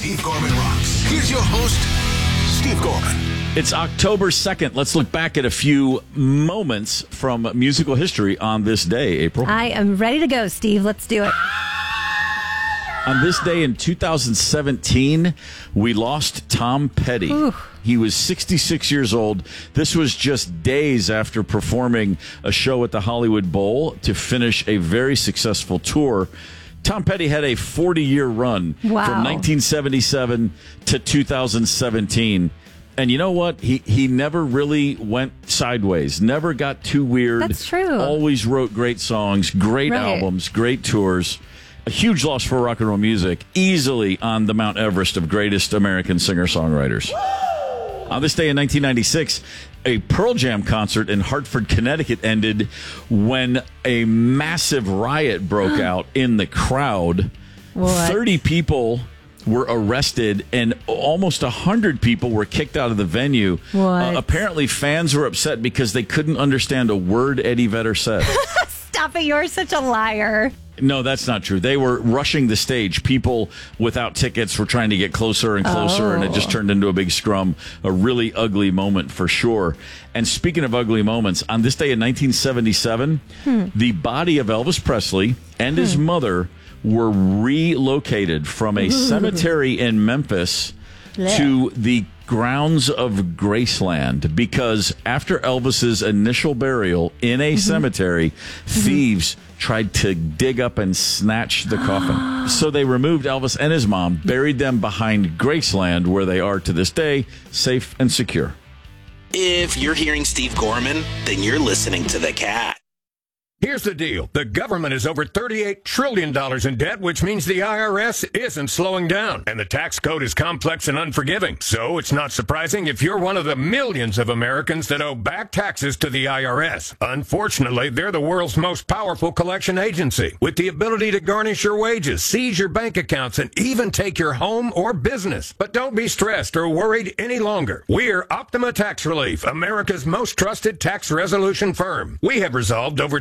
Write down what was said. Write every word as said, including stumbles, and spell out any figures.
Steve Gorman Rocks. Here's your host, Steve Gorman. It's October second. Let's look back at a few moments from musical history on this day, April. I am ready to go, Steve. Let's do it. On this day in two thousand seventeen, we lost Tom Petty. Ooh. He was sixty-six years old. This was just days after performing a show at the Hollywood Bowl to finish a very successful tour. Tom Petty had a forty-year run Wow. from nineteen seventy-seven to two thousand seventeen. And you know what? He he never really went sideways, never got too weird. That's true. Always wrote great songs, great Right. albums, great tours. A huge loss for rock and roll music, easily on the Mount Everest of greatest American singer-songwriters. On this day in nineteen ninety-six, a Pearl Jam concert in Hartford, Connecticut ended when a massive riot broke out in the crowd. What? thirty people were arrested and almost one hundred people were kicked out of the venue. What? Uh, apparently, fans were upset because they couldn't understand a word Eddie Vedder said. Stop it. You're such a liar. No, that's not true. They were rushing the stage. People without tickets were trying to get closer and closer, Oh. and it just turned into a big scrum. A really ugly moment for sure. And speaking of ugly moments, on this day in nineteen seventy-seven, hmm. the body of Elvis Presley and his hmm. mother were relocated from a cemetery in Memphis Yeah. to the grounds of Graceland, because after Elvis's initial burial in a mm-hmm. cemetery, thieves tried to dig up and snatch the coffin. So they removed Elvis and his mom, buried them behind Graceland, where they are to this day, safe and secure. If you're hearing Steve Gorman, then you're listening to The Cat. Here's the deal. The government is over thirty-eight trillion dollars in debt, which means the I R S isn't slowing down. And the tax code is complex and unforgiving. So it's not surprising if you're one of the millions of Americans that owe back taxes to the I R S. Unfortunately, they're the world's most powerful collection agency, with the ability to garnish your wages, seize your bank accounts, and even take your home or business. But don't be stressed or worried any longer. We're Optima Tax Relief, America's most trusted tax resolution firm. We have resolved over